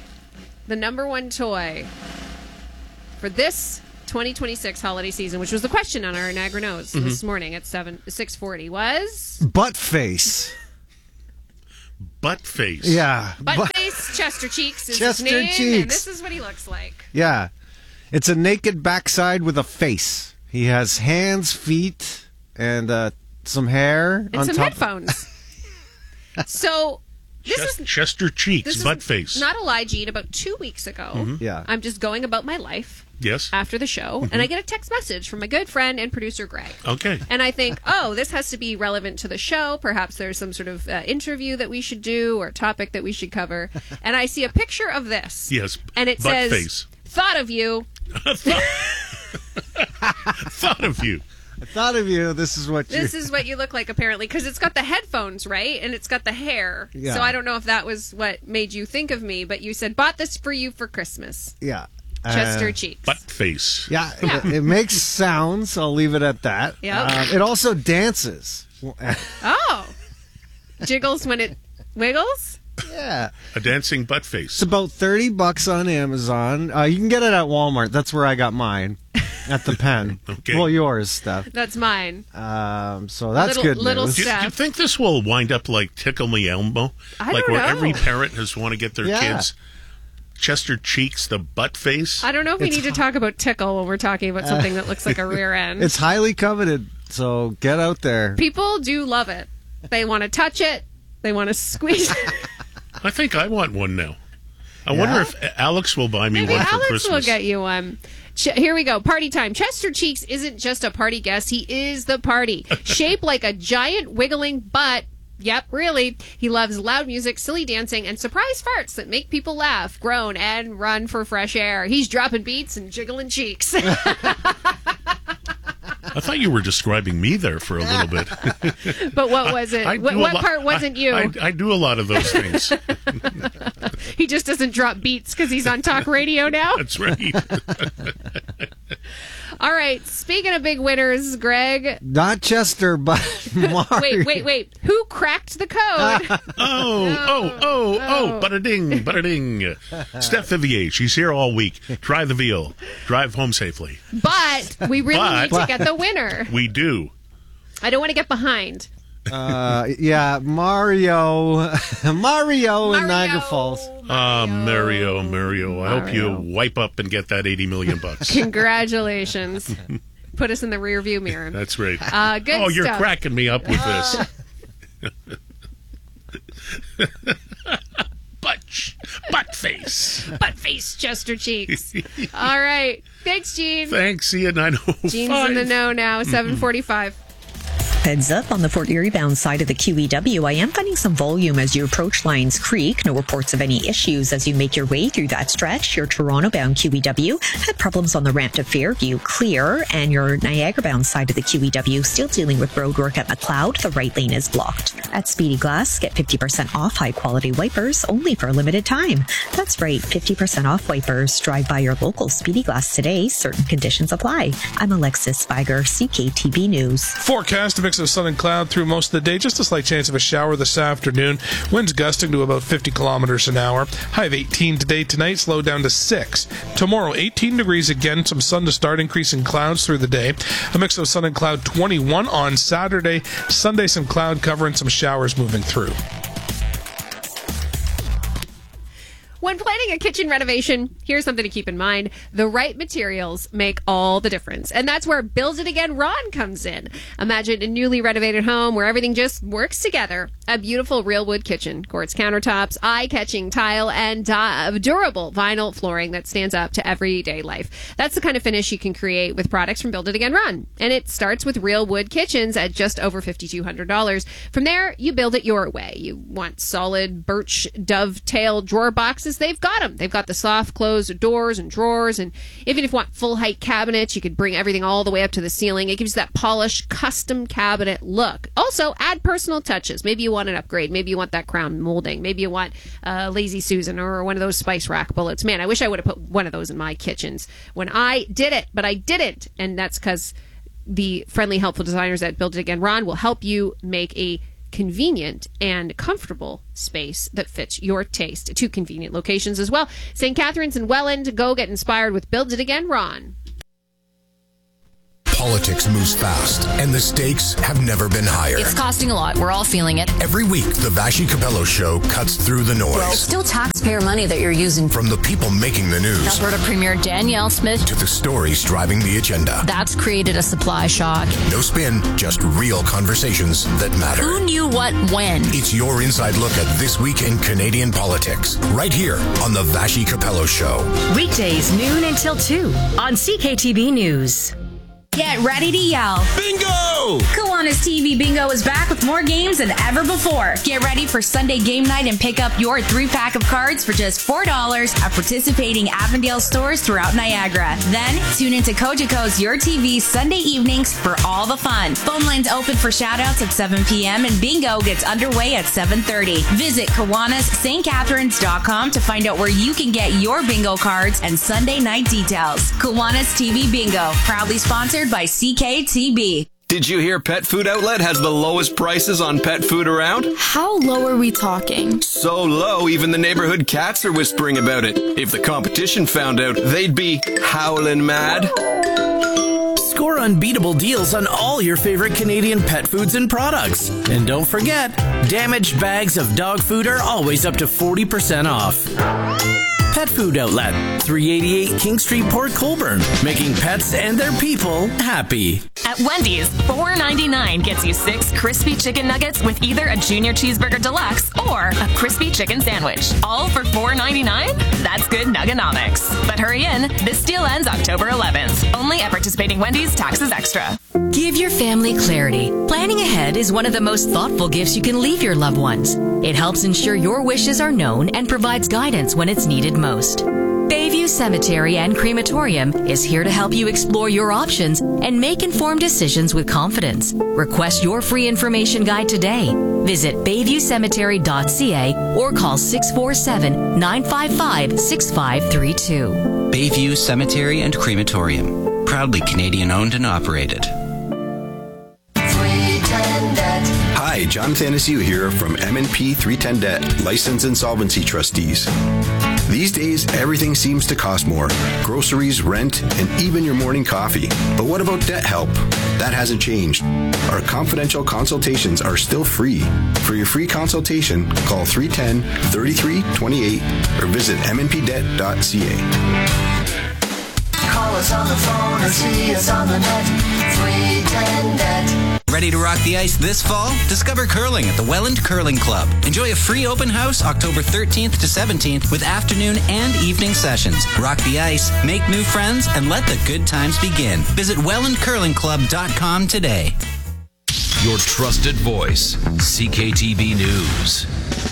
S8: for this 2026 holiday season, which was the question on our Niagara Nose this morning at 6:40, was...
S11: Butt face.
S26: Butt face.
S11: Yeah.
S8: Butt face, Chester Cheeks is
S11: Chester
S8: his name,
S11: Cheeks.
S8: and this is what he looks like.
S11: Yeah. It's a naked backside with a face. He has hands, feet, and some hair
S8: and
S11: on
S8: some
S11: top.
S8: headphones. So this is
S26: Chester Cheeks, butt face.
S8: Not a lie, Gene. About 2 weeks ago,
S11: Yeah.
S8: I'm just going about my life.
S26: Yes.
S8: After the show, and I get a text message from my good friend and producer Greg.
S26: Okay.
S8: And I think, oh, this has to be relevant to the show. Perhaps there's some sort of interview that we should do or topic that we should cover. And I see a picture of this.
S26: Yes.
S8: And it
S26: butt
S8: says,
S26: face.
S8: "Thought of you."
S26: Thought of you.
S11: I thought of you. This is what
S8: you look like, apparently, because it's got the headphones, right? And it's got the hair.
S11: Yeah.
S8: So I don't know if that was what made you think of me, but you said, "Bought this for you for Christmas."
S11: Yeah.
S8: Chester Cheeks.
S26: Butt face.
S11: Yeah. It makes sounds. I'll leave it at that.
S8: Yep.
S11: It also dances.
S8: Oh. Jiggles when it wiggles?
S11: Yeah.
S26: A dancing butt face.
S11: It's about $30 on Amazon. You can get it at Walmart. That's where I got mine. At the Pen.
S26: Okay.
S11: Well, yours, Steph.
S8: That's mine.
S11: So that's good news.
S26: Do you think this will wind up like Tickle Me Elmo?
S8: I
S26: like
S8: don't
S26: where
S8: know.
S26: every parent has want to get their kids Chester Cheeks, the butt face?
S8: I don't know if we need to talk about tickle when we're talking about something that looks like a rear end.
S11: It's highly coveted, so get out there.
S8: People do love it. They want to touch it. They want to squeeze it.
S26: I think I want one now. I wonder if Alex will buy me
S8: Maybe
S26: one for
S8: Alex
S26: Christmas.
S8: will get you one. Here we go. Party time. Chester Cheeks isn't just a party guest. He is the party. Shaped like a giant wiggling butt. Yep, really. He loves loud music, silly dancing, and surprise farts that make people laugh, groan, and run for fresh air. He's dropping beats and jiggling cheeks.
S26: I thought you were describing me there for a little bit.
S8: But what was it? What part wasn't you?
S26: I do a lot of those things.
S8: He just doesn't drop beats because he's on talk radio now?
S26: That's right.
S8: All right. Speaking of big winners, Greg.
S11: Not Chester, but Mario.
S8: Wait. Who cracked the code?
S26: Bada-ding, bada-ding. Steph Vivier, she's here all week. Try the veal. Drive home safely.
S8: But we really need to get the winner.
S26: We do.
S8: I don't want to get behind.
S11: Mario in Niagara Falls.
S26: Mario. I hope you wipe up and get that $80 million.
S8: Congratulations. Put us in the rear view mirror.
S26: That's right.
S8: Good
S26: Oh, you're
S8: stuff.
S26: cracking me up with this. Butt face.
S8: Butt face, Chester Cheeks. All right. Thanks, Gene.
S26: Thanks. See you at 9:05.
S8: Gene's in the know now, 7:45.
S12: Heads up on the Fort Erie bound side of the QEW. I am finding some volume as you approach Lions Creek. No reports of any issues as you make your way through that stretch. Your Toronto bound QEW had problems on the ramp to Fairview, clear, and your Niagara bound side of the QEW still dealing with road work at McLeod. The right lane is blocked. At Speedy Glass, get 50% off high quality wipers only for a limited time. That's right, 50% off wipers. Drive by your local Speedy Glass today. Certain conditions apply. I'm Alexis Spiger, CKTB News.
S3: Forecast a mix of sun and cloud through most of the day. Just a slight chance of a shower this afternoon. Winds gusting to about 50 kilometers an hour. High of 18 today. Tonight, slow down to 6. Tomorrow, 18 degrees again. Some sun to start. Increasing clouds through the day. A mix of sun and cloud. 21 on Saturday. Sunday, some cloud cover and some showers moving through.
S8: When planning a kitchen renovation, here's something to keep in mind. The right materials make all the difference. And that's where Build It Again Ron comes in. Imagine a newly renovated home where everything just works together. A beautiful real wood kitchen, quartz countertops, eye-catching tile, and durable vinyl flooring that stands up to everyday life. That's the kind of finish you can create with products from Build It Again Ron. And it starts with real wood kitchens at just over $5,200. From there, you build it your way. You want solid birch dovetail drawer boxes? They've got them. They've got the soft closed doors and drawers. And even if you want full height cabinets, you could bring everything all the way up to the ceiling. It gives you that polished custom cabinet look. Also, add personal touches. Maybe you want an upgrade. Maybe you want that crown molding. Maybe you want Lazy Susan or one of those spice rack bullets. Man, I wish I would have put one of those in my kitchens when I did it, but I didn't. And that's because the friendly, helpful designers at Build It Again Ron will help you make a convenient and comfortable space that fits your taste. 2 convenient locations as well. St. Catharines and Welland. Go get inspired with Build It Again Ron.
S1: Politics moves fast, and the stakes have never been higher.
S2: It's costing a lot. We're all feeling it.
S1: Every week, the Vashi Capello Show cuts through the noise.
S2: Well, it's still taxpayer money that you're using.
S1: From the people making the news.
S2: Alberta Premier Danielle Smith.
S1: To the stories driving the agenda.
S2: That's created a supply shock.
S1: No spin, just real conversations that matter.
S2: Who knew what when?
S1: It's your inside look at this week in Canadian politics. Right here on the Vashi Capello Show.
S10: Weekdays, noon until 2 on CKTB News.
S13: Get ready to yell.
S1: Bingo!
S13: Kiwanis TV Bingo is back with more games than ever before. Get ready for Sunday game night and pick up your 3-pack of cards for just $4 at participating Avondale stores throughout Niagara. Then, tune into Cogeco's Your TV Sunday evenings for all the fun. Phone lines open for shoutouts at 7 p.m. and Bingo gets underway at 7:30. Visit KiwanisSt.Catharines.com to find out where you can get your bingo cards and Sunday night details. Kiwanis TV Bingo, proudly sponsored by CKTB.
S14: Did you hear Pet Food Outlet has the lowest prices on pet food around?
S15: How low are we talking?
S14: So low, even the neighborhood cats are whispering about it. If the competition found out, they'd be howling mad.
S17: Score unbeatable deals on all your favorite Canadian pet foods and products. And don't forget, damaged bags of dog food are always up to 40% off. Pet Food Outlet, 388 King Street, Port Colborne, making pets and their people happy.
S27: At Wendy's, $4.99 gets you 6 crispy chicken nuggets with either a Junior Cheeseburger Deluxe or a crispy chicken sandwich. All for $4.99? That's good nuggonomics. But hurry in, this deal ends October 11th. Only at participating Wendy's, taxes extra.
S2: Give your family clarity. Planning ahead is one of the most thoughtful gifts you can leave your loved ones. It helps ensure your wishes are known and provides guidance when it's needed most. Bayview Cemetery and Crematorium is here to help you explore your options and make informed decisions with confidence. Request your free information guide today. Visit bayviewcemetery.ca or call 647-955-6532.
S28: Bayview Cemetery and Crematorium, proudly Canadian owned and operated.
S29: Hi, John Thanasiu here from M&P 310 Debt, License Insolvency Trustees. These days, everything seems to cost more. Groceries, rent, and even your morning coffee. But what about debt help? That hasn't changed. Our confidential consultations are still free. For your free consultation, call 310-3328 or visit mnpdebt.ca.
S30: Call us on the phone or see us on the net. 310 Debt.
S28: Ready to rock the ice this fall? Discover curling at the Welland Curling Club. Enjoy a free open house October 13th to 17th with afternoon and evening sessions. Rock the ice, make new friends, and let the good times begin. Visit wellandcurlingclub.com today.
S16: Your trusted voice, CKTB News.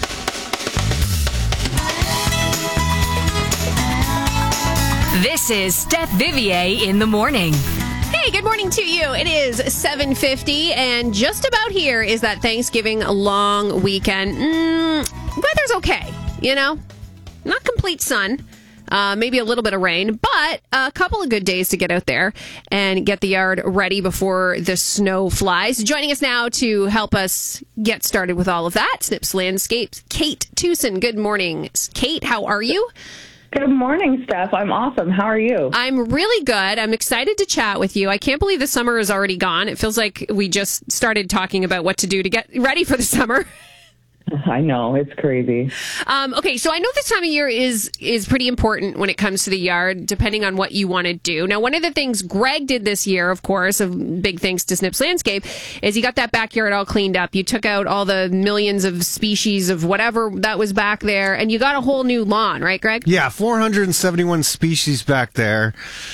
S10: This is Steph Vivier in the morning.
S8: Hey, good morning to you. It is 7:50, and just about here is that Thanksgiving long weekend. Weather's okay, you know? Not complete sun. Maybe a little bit of rain, but a couple of good days to get out there and get the yard ready before the snow flies. Joining us now to help us get started with all of that, Snips Landscapes, Kate Tucson. Good morning, Kate. How are you?
S31: Good morning, Steph. I'm awesome. How are you?
S8: I'm really good. I'm excited to chat with you. I can't believe the summer is already gone. It feels like we just started talking about what to do to get ready for the summer.
S31: I know, it's crazy.
S8: Okay, so I know this time of year is pretty important when it comes to the yard, depending on what you want to do. Now, one of the things Greg did this year, of course, of big thanks to Snips Landscape, is he got that backyard all cleaned up. You took out all the millions of species of whatever that was back there, and you got a whole new lawn, right, Greg?
S11: Yeah, 471 species back there.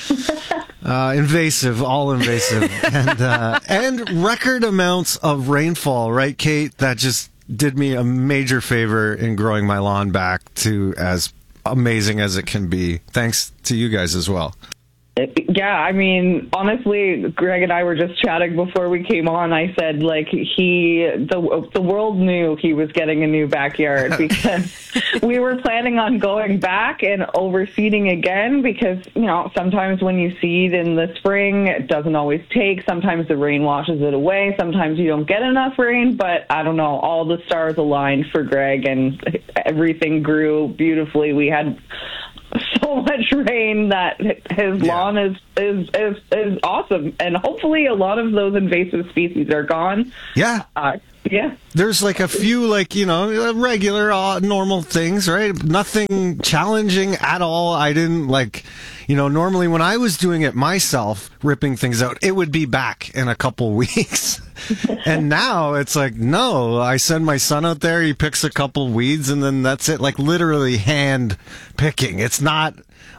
S11: Invasive, all invasive. And record amounts of rainfall, right, Kate? That just did me a major favor in growing my lawn back to as amazing as it can be. Thanks to you guys as well.
S31: Yeah, I mean, honestly, Greg and I were just chatting before we came on. I said, like, the world knew he was getting a new backyard because we were planning on going back and overseeding again because, you know, sometimes when you seed in the spring, it doesn't always take. Sometimes the rain washes it away. Sometimes you don't get enough rain, but I don't know. All the stars aligned for Greg and everything grew beautifully. We had so much rain that his lawn is awesome, and hopefully a lot of those invasive species are gone.
S11: Yeah.
S31: Yeah.
S11: There's like a few, like, you know, regular, normal things, right? Nothing challenging at all. I didn't, like, you know, normally when I was doing it myself, ripping things out, it would be back in a couple weeks. And now it's like, no, I send my son out there, he picks a couple weeds, and then that's it. Like, literally hand picking. It's not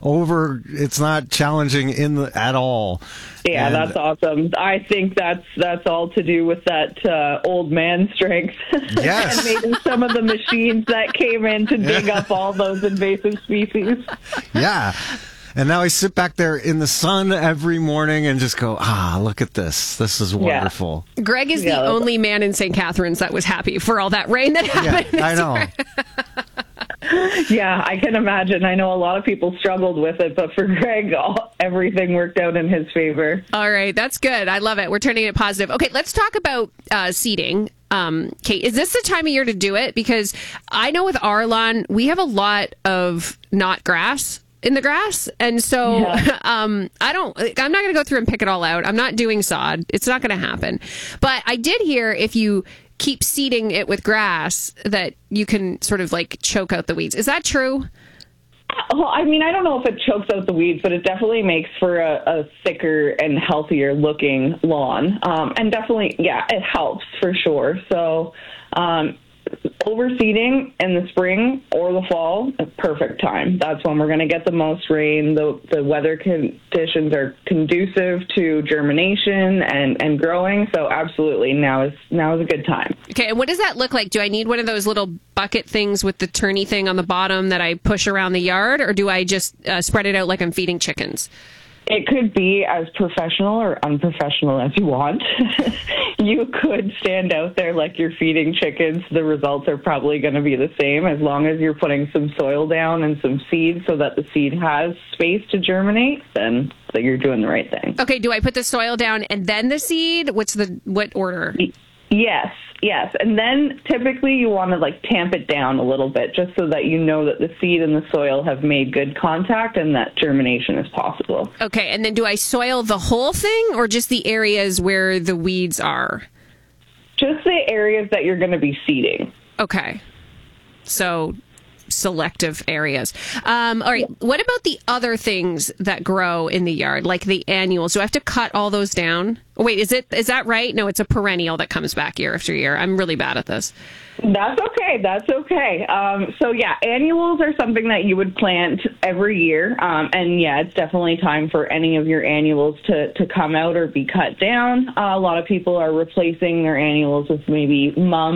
S11: challenging at all.
S31: Yeah, that's awesome. I think that's all to do with that old man strength.
S11: Yes.
S31: And maybe some of the machines that came in to dig up all those invasive species.
S11: Yeah. And now I sit back there in the sun every morning and just go, look at this. This is wonderful.
S8: Yeah. Greg is the only man in St. Catharines that was happy for all that rain that happened.
S11: Yeah, I know.
S31: Yeah, I can imagine. I know a lot of people struggled with it, but for Greg, everything worked out in his favor.
S8: All right, that's good. I love it. We're turning it positive. Okay, let's talk about seeding. Kate, is this the time of year to do it? Because I know with our lawn, we have a lot of not grass in the grass, and so I'm not going to go through and pick it all out. I'm not doing sod. It's not going to happen. But I did hear if you keep seeding it with grass that you can sort of like choke out the weeds. Is that true?
S31: Well, I mean, I don't know if it chokes out the weeds, but it definitely makes for a thicker and healthier looking lawn. And definitely, it helps for sure. So, overseeding in the spring or the fall, a perfect time. That's when we're going to get the most rain. The weather conditions are conducive to germination and growing. So absolutely, now is a good time.
S8: Okay, and what does that look like? Do I need one of those little bucket things with the turny thing on the bottom that I push around the yard, or do I just spread it out like I'm feeding chickens?
S31: It could be as professional or unprofessional as you want. You could stand out there like you're feeding chickens. The results are probably going to be the same as long as you're putting some soil down and some seed so that the seed has space to germinate, then you're doing the right thing.
S8: Okay, do I put the soil down and then the seed? What order?
S31: Yes. And then typically you want to like tamp it down a little bit just so that you know that the seed and the soil have made good contact and that germination is possible.
S8: Okay, and then do I soil the whole thing or just the areas where the weeds are?
S31: Just the areas that you're going to be seeding.
S8: Okay. So selective areas. All right. What about the other things that grow in the yard, like the annuals? Do I have to cut all those down? Oh, wait, is that right? No, it's a perennial that comes back year after year. I'm really bad at this.
S31: That's okay. So annuals are something that you would plant every year. And it's definitely time for any of your annuals to come out or be cut down. A lot of people are replacing their annuals with maybe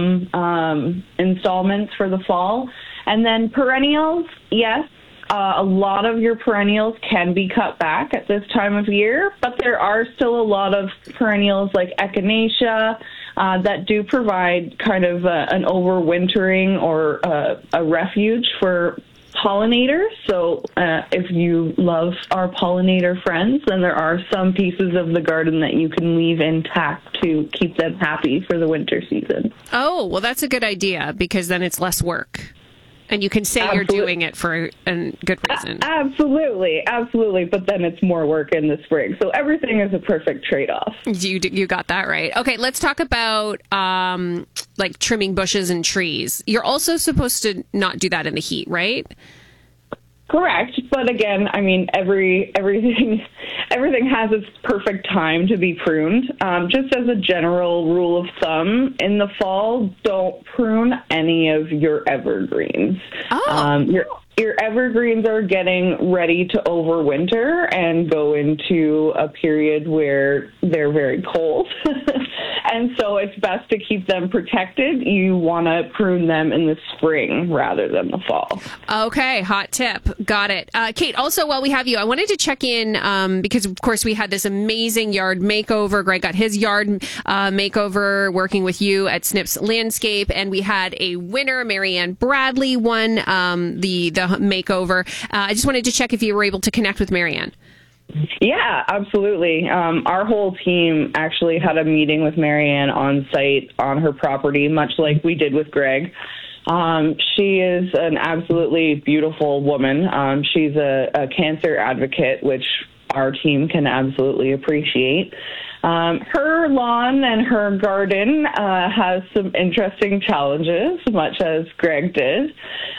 S31: mum installments for the fall. And then perennials, yes, a lot of your perennials can be cut back at this time of year, but there are still a lot of perennials like echinacea that do provide kind of an overwintering or a refuge for pollinators. So if you love our pollinator friends, then there are some pieces of the garden that you can leave intact to keep them happy for the winter season.
S8: Oh, well, that's a good idea because then it's less work. And you can say you're doing it for a good reason.
S31: Absolutely. But then it's more work in the spring. So everything is a perfect trade-off.
S8: You got that right. Okay, let's talk about like trimming bushes and trees. You're also supposed to not do that in the heat, right?
S31: Correct, but again, I mean, everything has its perfect time to be pruned. Just as a general rule of thumb, in the fall, don't prune any of your evergreens. Your evergreens are getting ready to overwinter and go into a period where they're very cold. And so it's best to keep them protected. You want to prune them in the spring rather than the fall.
S8: Okay, hot tip. Got it. Kate, also while we have you, I wanted to check in because, of course, we had this amazing yard makeover. Greg got his yard makeover working with you at Snips Landscape, and we had a winner. Marianne Bradley won the makeover. I just wanted to check if you were able to connect with Marianne.
S31: Yeah, absolutely. Our whole team actually had a meeting with Marianne on site on her property, much like we did with Greg. She is an absolutely beautiful woman. She's a cancer advocate, which our team can absolutely appreciate. Her lawn and her garden has some interesting challenges, much as Greg did.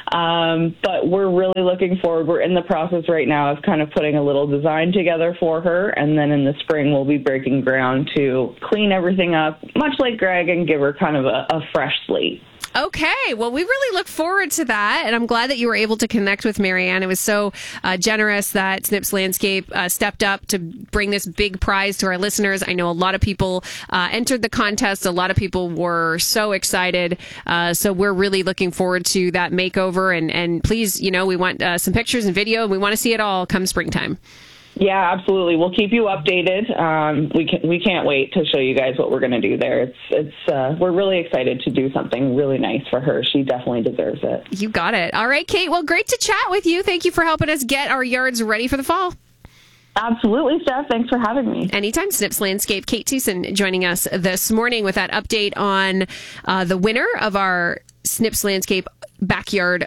S31: But we're really looking forward. We're in the process right now of kind of putting a little design together for her. And then in the spring, we'll be breaking ground to clean everything up, much like Greg, and give her kind of a fresh slate.
S8: Okay, well, we really look forward to that, and I'm glad that you were able to connect with Marianne. It was so generous that Snips Landscape stepped up to bring this big prize to our listeners. I know a lot of people entered the contest. A lot of people were so excited, so we're really looking forward to that makeover, and please, we want some pictures and video, and we want to see it all come springtime.
S31: Yeah, absolutely. We'll keep you updated. We can't wait to show you guys what we're going to do there. We're really excited to do something really nice for her. She definitely deserves it.
S8: You got it. All right, Kate. Well, great to chat with you. Thank you for helping us get our yards ready for the fall.
S31: Absolutely, Steph. Thanks for having me.
S8: Anytime. Snips Landscape. Kate Thiessen joining us this morning with that update on the winner of our Snips Landscape backyard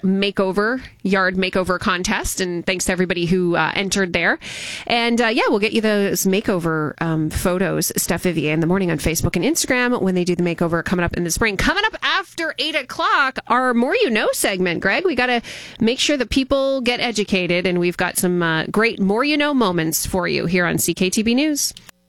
S8: yard makeover contest, and thanks to everybody who entered there. And we'll get you those makeover photos, Steph Vivier, in the morning on Facebook and Instagram when they do the makeover coming up in the spring. Coming up after 8 o'clock, our More You Know segment. Greg, we got to make sure that people get educated, and we've got some great More You Know moments for you here on CKTB News.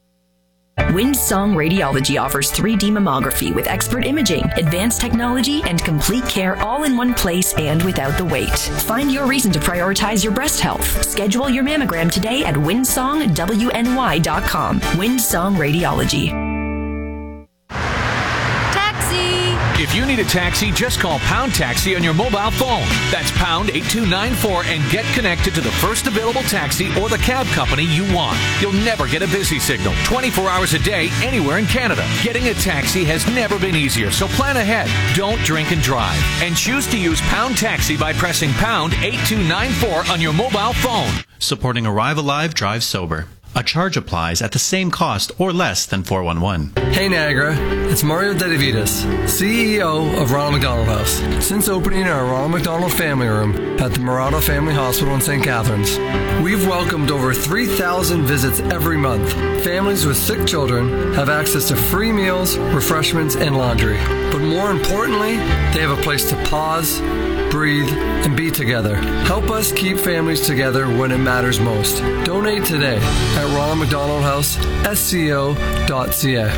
S10: Windsong Radiology offers 3D mammography with expert imaging, advanced technology, and complete care all in one place and without the wait. Find your reason to prioritize your breast health. Schedule your mammogram today at windsongwny.com. Windsong Radiology.
S16: If you need a taxi, just call Pound Taxi on your mobile phone. That's pound 8294 and get connected to the first available taxi or the cab company you want. You'll never get a busy signal 24 hours a day anywhere in Canada. Getting a taxi has never been easier, so plan ahead. Don't drink and drive. And choose to use Pound Taxi by pressing pound 8294 on your mobile phone.
S4: Supporting Arrive Alive, Drive Sober. A charge applies at the same cost or less than 411.
S5: Hey Niagara, it's Mario Dedivitas, CEO of Ronald McDonald House. Since opening our Ronald McDonald Family Room at the Murado Family Hospital in St. Catharines, we've welcomed over 3,000 visits every month. Families with sick children have access to free meals, refreshments, and laundry. But more importantly, they have a place to pause, breathe, and be together. Help us keep families together when it matters most. Donate today at Ronald McDonald House, SCO.ca.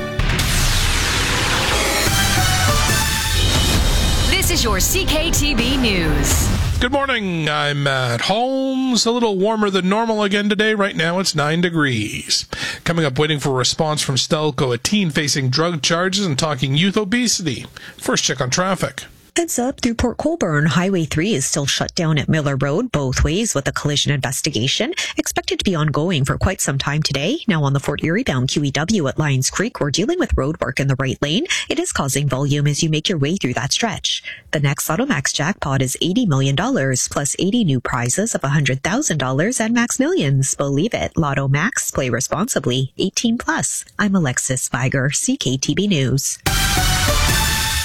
S10: This is your CKTB News.
S3: Good morning. I'm Matt Holmes. A little warmer than normal again today. Right now it's 9 degrees. Coming up, waiting for a response from Stelco, a teen facing drug charges and talking youth obesity. First check on traffic.
S12: Heads up, through Port Colborne, Highway 3 is still shut down at Miller Road both ways with a collision investigation expected to be ongoing for quite some time today. Now on the Fort Erie bound QEW at Lions Creek, we're dealing with road work in the right lane. It is causing volume as you make your way through that stretch. The next Lotto Max jackpot is $80 million plus 80 new prizes of $100,000 and Max Millions. Believe it. Lotto Max. Play responsibly. 18 plus. I'm Alexis Viger, CKTB News.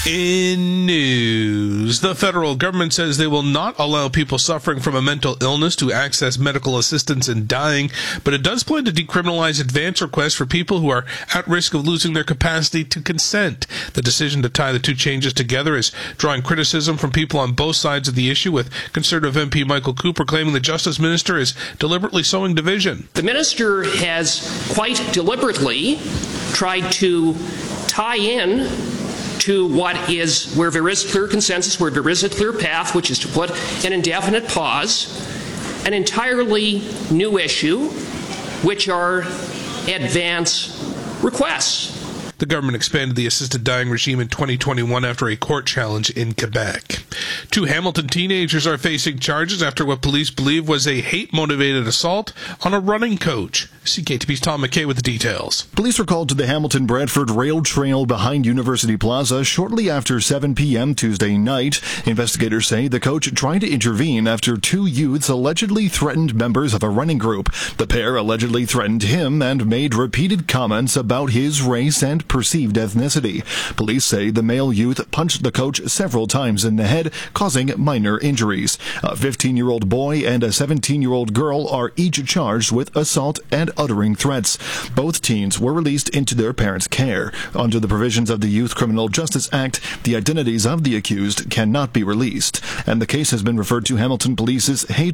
S3: In news, the federal government says they will not allow people suffering from a mental illness to access medical assistance in dying, but it does plan to decriminalize advance requests for people who are at risk of losing their capacity to consent. The decision to tie the two changes together is drawing criticism from people on both sides of the issue, with Conservative MP Michael Cooper claiming the Justice Minister is deliberately sowing division.
S6: The Minister has quite deliberately tried to tie in to where there is clear consensus, where there is a clear path, which is to put an indefinite pause, an entirely new issue, which are advance requests.
S3: The government expanded the assisted dying regime in 2021 after a court challenge in Quebec. 2 Hamilton teenagers are facing charges after what police believe was a hate-motivated assault on a running coach. CKTV's Tom McKay with the details.
S7: Police were called to the Hamilton-Bradford Rail Trail behind University Plaza shortly after 7 p.m. Tuesday night. Investigators say the coach tried to intervene after 2 youths allegedly threatened members of a running group. The pair allegedly threatened him and made repeated comments about his race and perceived ethnicity. Police say the male youth punched the coach several times in the head, causing minor injuries. A 15-year-old boy and a 17-year-old girl are each charged with assault and uttering threats. Both teens were released into their parents' care. Under the provisions of the Youth Criminal Justice Act, the identities of the accused cannot be released, and the case has been referred to Hamilton Police's Hate